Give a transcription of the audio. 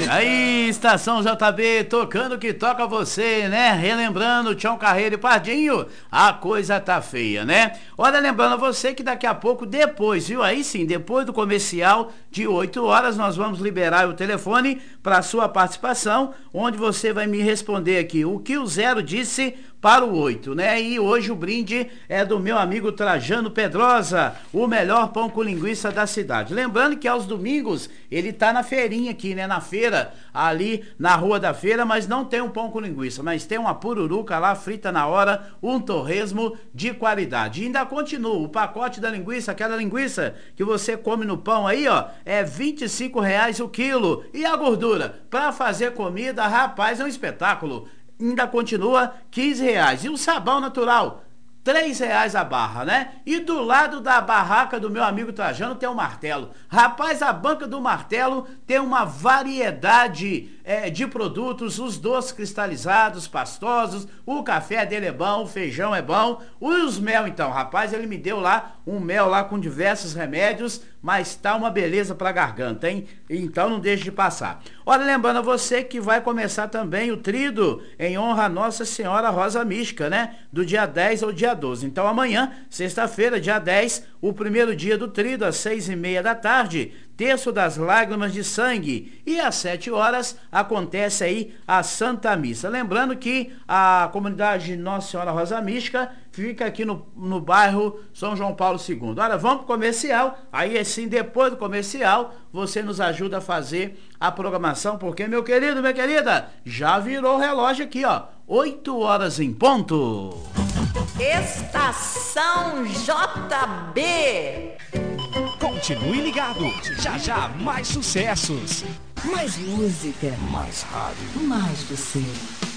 Aí, Estação JB, tocando o que toca você, né? Relembrando Tião Carreiro e Pardinho, a coisa tá feia, né? Olha, lembrando a você que daqui a pouco, depois, viu? Aí sim, depois do comercial de 8 horas, nós vamos liberar o telefone para sua participação, onde você vai me responder aqui o que o 0 disse para o 8, né? E hoje o brinde é do meu amigo Trajano Pedrosa, o melhor pão com linguiça da cidade. Lembrando que aos domingos ele tá na feirinha aqui, né? Na feira, ali na Rua da Feira, mas não tem um pão com linguiça, mas tem uma pururuca lá frita na hora, um torresmo de qualidade. E ainda continua, o pacote da linguiça, aquela linguiça que você come no pão aí, ó, é R$ 25 o quilo. E a gordura? Para fazer comida, rapaz, é um espetáculo. Ainda continua R$ 15. E o sabão natural, R$ 3 a barra, né? E do lado da barraca do meu amigo Trajano tem um martelo. Rapaz, a banca do martelo tem uma variedade de produtos, os doces cristalizados, pastosos, o café dele é bom, o feijão é bom, os mel então, rapaz, ele me deu lá um mel lá com diversos remédios, mas tá uma beleza pra garganta, hein? Então não deixe de passar. Olha, lembrando a você que vai começar também o trido em honra a Nossa Senhora Rosa Mística, né? Do dia 10 ao dia 12. Então amanhã, sexta-feira, dia 10, o primeiro dia do trido, às 6h30 da tarde, Terço das Lágrimas de Sangue, e às 7 horas acontece aí a Santa Missa. Lembrando que a comunidade Nossa Senhora Rosa Mística fica aqui no bairro São João Paulo II. Olha, vamos pro comercial, aí assim, depois do comercial, você nos ajuda a fazer a programação, porque, meu querido, minha querida, já virou o relógio aqui, ó, 8 horas em ponto. Estação JB. Continue ligado, já já mais sucessos. Mais música. Mais rádio. Mais você.